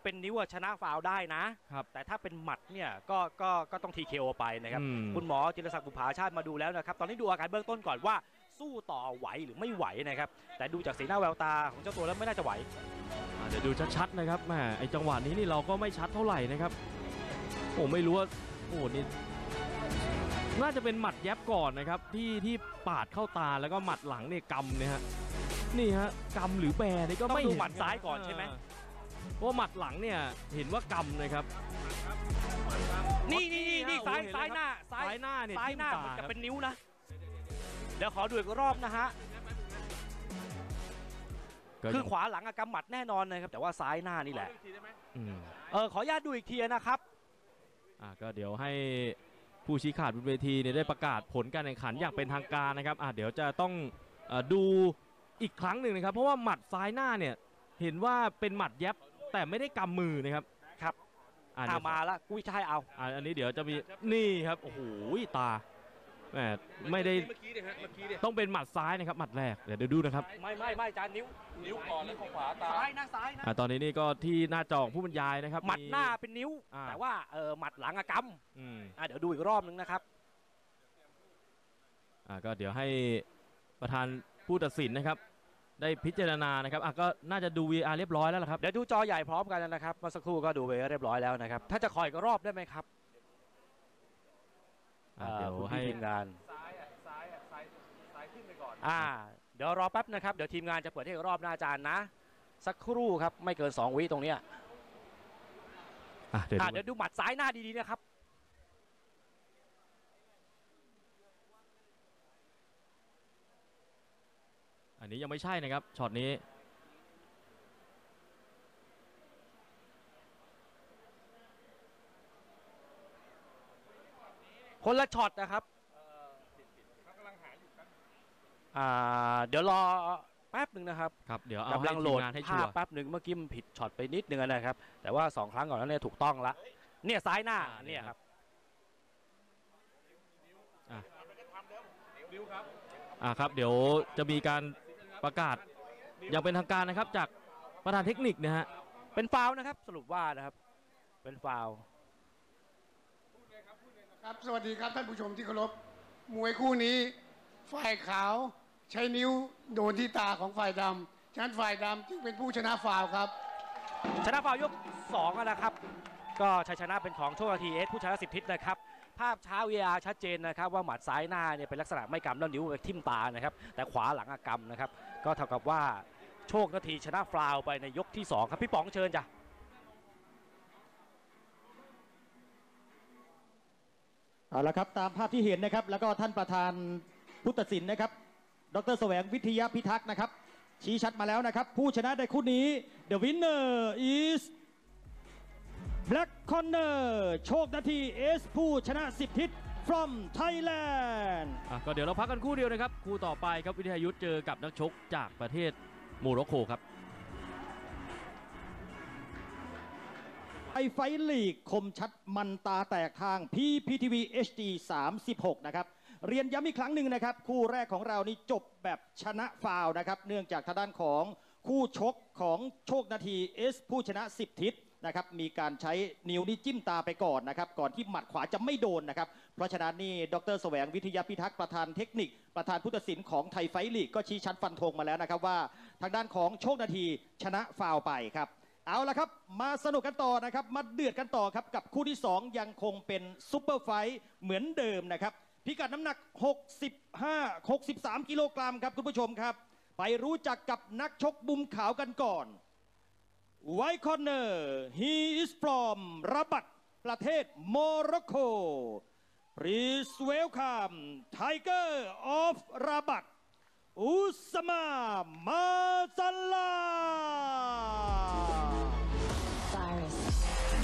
เป็นนิ้วชนะฟาวได้นะครับแต่ถ้าเป็นหมัดเนี่ยก็ต้องTKOไปนะครับคุณหมอจิรศักดิ์บุภาชาติมาดูแล้วนะครับตอนนี้ดูอาการเบื้องต้นก่อนว่าสู้ต่อไหวหรือไม่ไหวนะครับแต่ดูจากสีหน้าแววตาของเจ้าตัวแล้วไม่น่าจะไหวเดี๋ยวดูชัดๆนะครับแหมไอจังหวะนี้นี่เราก็ไม่ชัดเท่าไหร่นะครับโอ้ไม่รู้ว่าโอ้นี่น่าจะเป็นหมัดแยบก่อนนะครับที่ปาดเข้าตาแล้วก็หมัดหลังเนี่ยกำเนี่ยฮะนี่ฮะกำหรือแบนี่ก็ไม่ต้องดูหมัดซ้ายก่อนใช่ไหมเพราะหมัดหลังเนี่ยเห็นว่ากำนะครับนี่ซ้ายหน้าเนี่ยซ้ายหน้ามันจะเป็นนิ้วนะเดี๋ยวขอดูอีกรอบนะฮะคือขวาหลังกำหมัดแน่นอนนะครับแต่ว่าซ้ายหน้านี่แหละขออนุญาตดูอีกทีนะครับก็เดี๋ยวให้ผู้ชี้ขาดบนเวทีเนี่ยได้ประกาศผลการแข่งขันอย่างเป็นทางการนะครับเดี๋ยวจะต้องดูอีกครั้งหนึ่งนะครับเพราะว่าหมัดซ้ายหน้าเนี่ยเห็นว่าเป็นหมัดแยบแต่ไม่ได้กำมือนะครับครับมาแล้วกุ้ยช่ายเอาอันนี้เดี๋ยวจะมีนี่ครับโอ้โหตาแหมไม่ได้ต้องเป็นหมัดซ้ายนะครับหมัดแรกเดี๋ยวดูนะครับไม่จานนิ้วก่อนแล้วขวาตาซ้ายนะตอนนี้นี่ก็ที่หน้าจอผู้บรรยายนะครับหมัดหน้าเป็นนิ้วแต่ว่าหมัดหลังกำเดี๋ยวดูอีกรอบนึงนะครับก็เดี๋ยวให้ประธานผู้ตัดสินนะครับได้พิจารณานะครับก็น่าจะดู VR เรียบร้อยแล้วล่ะครับเดี๋ยวดูจอใหญ่พร้อมกันนะครับเมื่อสักครู่ก็ดูไปเรียบร้อยแล้วนะครับถ้าจะคอยอีกรอบได้ไหมครับเดี๋ยวให้ทีมงานซ้ายขึ้นไปก่อนเดี๋ยวรอแป๊บนะครับเดี๋ยวทีมงานจะเปิดให้อีกรอบหน้าอาจารย์นะสักครู่ครับไม่เกิน2 วิตรงนี้เดี๋ยวดูหมัดซ้ายหน้าดีๆนะครับอันนี้ยังไม่ใช่นะครับช็อตนี้คนละช็อตนะครับเดี๋ยวรอแป๊บหนึ่งนะครับเดี๋ยวเอากำลังโหลดภาพแป๊บหนึ่งเมื่อกี้มันผิดช็อตไปนิดนึงนะครับแต่ว่า2 ครั้งก่อนแล้วเนี่ยถูกต้องละเนี่ยซ้ายหน้าเนี่ยครับครับเดี๋ยวจะมีการประกาศอย่างเป็นทางการนะครับจากประธานเทคนิคนะฮะเป็นฟาวล์นะครับสรุปว่านะครับเป็นฟาวล์ครับสวัสดีครับท่านผู้ชมที่เคารพมวยคู่นี้ฝ่ายขาวใช้นิ้วโดนที่ตาของฝ่ายดำฉะนั้นฝ่ายดำจึงเป็นผู้ชนะฟาวล์ครับชนะฟาวล์ยก2นะครับก็ชัยชนะเป็นของโชคนาทีเอสผู้ชนะ10 ทิศนะครับภาพช้า VR ชัดเจนนะครับว่าหมัดซ้ายหน้าเนี่ยเป็นลักษณะไม่กำแล้วนิ้วไปทิ่มตานะครับแต่ขวาหลังกำนะครับก็เท่ากับว่าโชคนาทีชนะฟาวล์ไปในยกที่2ครับพี่ป๋องเชิญจ้ะเอาละครับตามภาพที่เห็นนะครับแล้วก็ท่านประธานผู้ตัดสินนะครับดร.แสวงวิทยาพิทักษ์นะครับชี้ชัดมาแล้วนะครับผู้ชนะในคู่นี้ The winner is Black Corner โชคนาทีเอสผู้ชนะ10 ทิศ from Thailand ก็เดี๋ยวเราพักกันคู่เดียวนะครับคู่ต่อไปครับวิทยายุทธเจอกับนักชกจากประเทศโมร็อกโกครับไฟลีกคมชัดมันตาแตกทาง PPTV HD 36นะครับเรียนย้ำอีกครั้งหนึ่งนะครับคู่แรกของเรานี่จบแบบชนะฟาวนะครับเนื่องจากทางด้านของคู่ชกของโชคนาทีเอสผู้ชนะ10 ทิศนะครับมีการใช้นิ้วนี่จิ้มตาไปก่อนนะครับก่อนที่หมัดขวาจะไม่โดนนะครับเพราะฉะนั้นนี่ดร.แสวงวิทยาพิทักษ์ประธานเทคนิคประธานผู้ตัดสินของไทยไฟลีกก็ชี้ชัดฟันธงมาแล้วนะครับว่าทางด้านของโชคนาทีชนะฟาวไปครับเอาละครับมาสนุกกันต่อนะครับมาเดือดกันต่อครับกับคู่ที่2ยังคงเป็นซุปเปอร์ไฟท์เหมือนเดิมนะครับพิกัดน้ำหนัก63 กิโลกรัมครับคุณผู้ชมครับไปรู้จักกับนักชกมุมขาวกันก่อน White Corner he is from Rabat ประเทศโมร็อกโก Please welcome Tiger of Rabat อุสมา มาซัลลา